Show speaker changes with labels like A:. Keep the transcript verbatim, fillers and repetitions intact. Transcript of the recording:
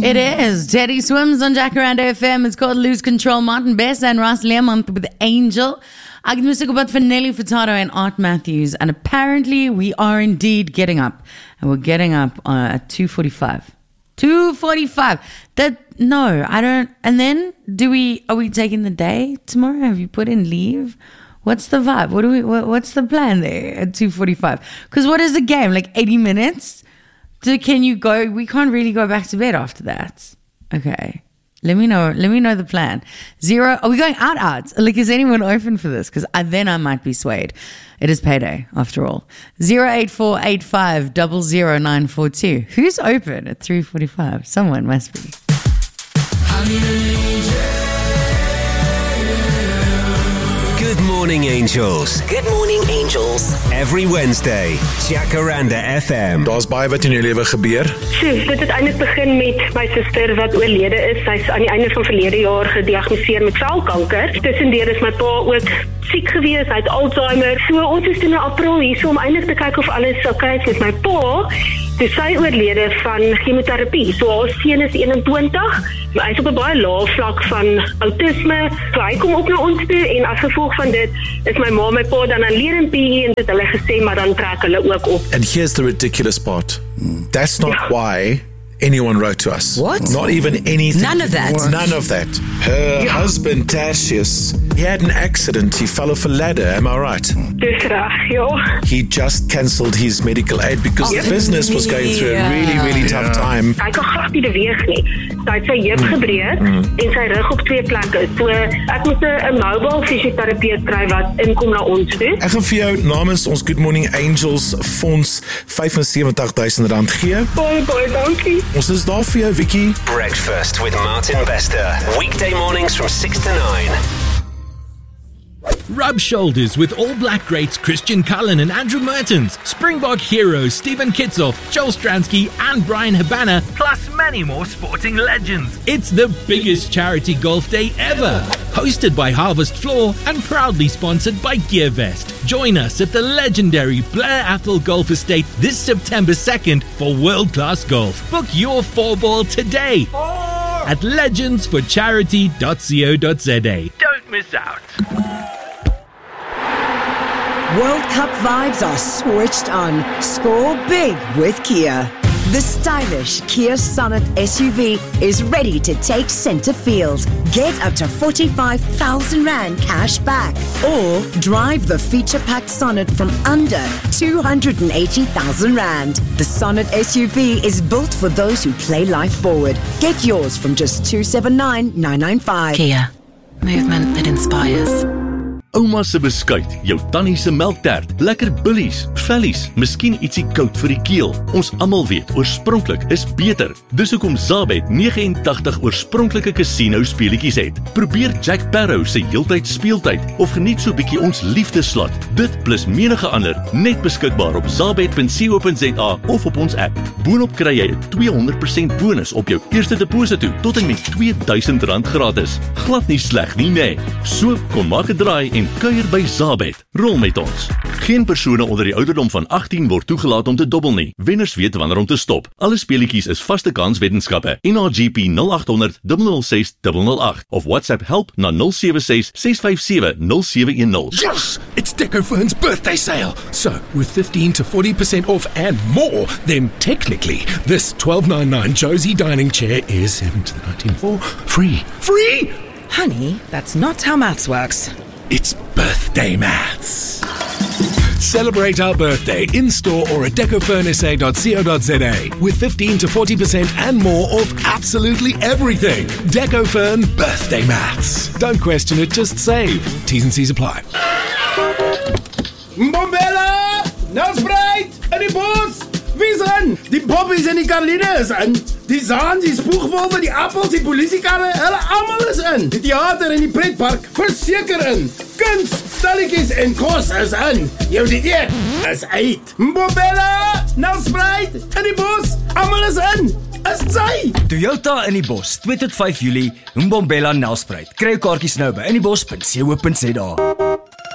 A: It is. Teddy Swims on Jacaranda F M. It's called Lose Control. Martin Best and Ross Learmonth with Angel. Ek het musiek gehoor van Nelly Furtado and Art Matthews. And apparently we are indeed getting up. And we're getting up uh, at two forty-five. two forty-five. That, no, I don't. And then do we, are we taking the day tomorrow? Have you put in leave? What's the vibe? What do we, what, what's the plan there at two forty-five? Because what is the game? Like eighty minutes? So can you go? We can't really go back to bed after that. Okay. Let me know. Let me know the plan. Zero. Are we going out, out? Like, is anyone open for this? Because then I might be swayed. It is payday, after all. Zero eight four eight five double zero nine four two. Who's open at three forty-five? Someone must be.
B: Good morning, Angels.
C: Good morning, Angels.
B: Every Wednesday, Jacaranda F M.
D: Daar's baie wat in jou lewe gebeur.
E: So, dit het eintlik begin met my suster wat oorlede is. Sy's aan die einde van verlede jaar gediagnoseer met selkanker. Tussendeur is my pa ook siek gewees, hy het Alzheimer. So, ons is toen in April hier so om eindelijk te kyk of alles oké is met my pa. Toe sy oorlede van chemotherapie. So, haar seun is eenentwintig. Maar hy is op 'n baie lae vlak van autisme. So, hy kom ook na ons toe en as gevolg van dit is my ma, my pa dan alleen in P E en dit hulle gesê, maar dan trek hulle ook op.
D: And here's the ridiculous part. That's not yeah. why anyone wrote to us.
C: What?
D: Not even anything.
C: None of that.
D: What? None of that. Her yeah. husband, Tertius, he had an accident. He fell off a ladder. Am I right?
E: Dis reg, ja.
D: He just cancelled his medical aid because
E: oh,
D: the business was going through a really, really tough yeah. time.
E: Hy kan glad nie beweeg nie. Sy het sy heup gebreek mm. en sy rug op twee plekke. So ek moet 'n mobile fisioterapeut kry wat inkom na ons toe.
D: Ek gaan vir jou namens ons Good Morning Angels fonds vyf en sewentig duisend rand gee.
E: Baie baie dankie.
D: Ons is daar vir jou, Vicky.
B: Breakfast with Martin Bester. Weekday mornings from six to nine.
F: Rub shoulders with All Black greats Christian Cullen and Andrew Mertens, Springbok heroes Stephen Kitsoff, Joel Stransky and Brian Habana, plus many more sporting legends. It's the biggest charity golf day ever. Hosted by Harvest Floor and proudly sponsored by GearVest. Join us at the legendary Blair Athol Golf Estate this September second for world-class golf. Book your four ball today at legends for charity dot co dot za. Don't miss out.
G: World Cup vibes are switched on. Score big with Kia. The stylish Kia Sonet S U V is ready to take center field. Get up to forty-five thousand rand cash back. Or drive the feature-packed Sonet from under two hundred eighty thousand rand. The Sonet S U V is built for those who play life forward. Get yours from just two seven nine nine nine five.
H: Kia. Movement that inspires.
I: Ouma se beskuit, jou tannie se melktert, lekker billies, vellies, miskien ietsie koud vir die keel. Ons almal weet, oorspronklik is beter. Dis hoekom Zabet negenentagtig oorspronklike casino speletjies het. Probeer Jack Sparrow se heeltyd speeltyd of geniet so bietjie ons liefdeslot. Dit plus menige ander net beskikbaar op zabet punt co punt za of op ons app. Boonop kry jy 'n tweehonderd persent bonus op jou eerste deposito tot en met twee duisend rand gratis. Glad nie sleg nie, nee. So kom maak 'n draai en kuier by Zabet. Rol met ons. Geen persone onder die ouderdom van agtien word toegelaat om te dobbel nie. Wenners weet wanneer om te stop. Alle speletjies is vaste kans wetenskappe. N R G P nul agt honderd nul nul ses nul nul agt of WhatsApp help na nul sewe ses ses vyf sewe nul sewe een nul.
J: Yes! It's Decofern's birthday sale. So, with fifteen to forty percent off and more, then technically, this twelve ninety-nine Josie dining chair is seven to the nineteen for free. Free!
K: Honey, that's not how maths works.
J: It's birthday maths. Celebrate our birthday in-store or at decofern s a dot co dot za with fifteen to forty percent and more off absolutely everything. Decofern birthday maths. Don't question it, just save. T's and C's apply.
L: Mbombela! Nelspruit! In die bos! Wie's in? Die Bobbies en die Karline is in. Die Zaans, die Spoegwolwe, die Appels, die politiekarre, hulle almal is in. Die theater en die pretpark verseker in. Kunst, stalletjies en kos is in. Jou die eet is uit. Mbombela! Nelspruit! In die bos! Almal is in! Is sy!
M: Toyota in die bos, twee tot vyf Julie, Mbombela Nelspruit. Kry jou kaartjies nou by in die bos punt co punt za.